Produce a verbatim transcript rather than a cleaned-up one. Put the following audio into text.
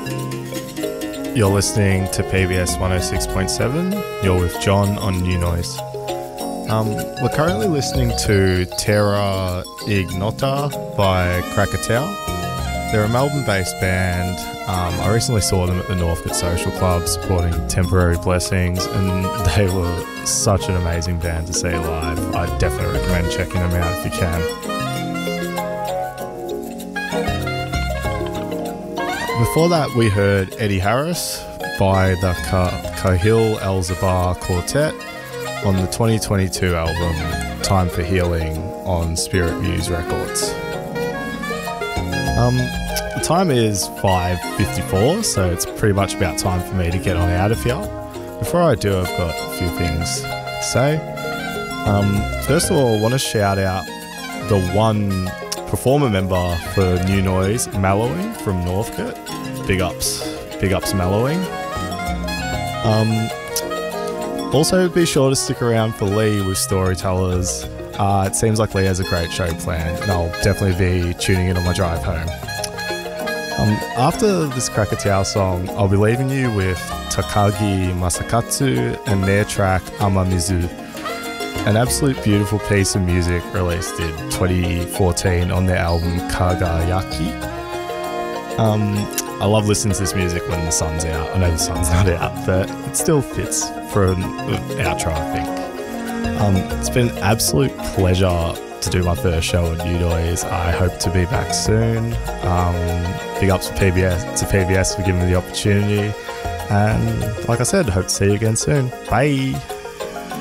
You're listening to P B S one oh six point seven. You're with John on New Noise. Um, we're currently listening to Terra Ignota by Krakatau. They're a Melbourne-based band. Um, I recently saw them at the Northcote Social Club supporting Temporary Blessings, and they were such an amazing band to see live. I definitely recommend checking them out if you can. Before that, we heard Eddie Harris by the Kahil El-Zabar Quartet on the twenty twenty-two album Time for Healing on Spirit Muse Records. Um, the time is five fifty-four, so it's pretty much about time for me to get on out of here. Before I do, I've got a few things to say. Um, first of all, I want to shout out the one performer member for New Noise, Mellowing from Northcote. Big ups, big ups Mellowing. Um, also, be sure to stick around for Lee with Storytellers. Uh, it seems like Lee has a great show planned, and I'll definitely be tuning in on my drive home. Um, after this Krakatau song, I'll be leaving you with Takagi Masakatsu and their track Amamizu. An absolute beautiful piece of music released in twenty fourteen on their album Kagayaki. Um, I love listening to this music when the sun's out. I know the sun's not out, but it still fits for an outro, I think. Um, it's been an absolute pleasure to do my first show on New Noise. I hope to be back soon. Um, big ups to P B S, to P B S for giving me the opportunity. And like I said, hope to see you again soon. Bye.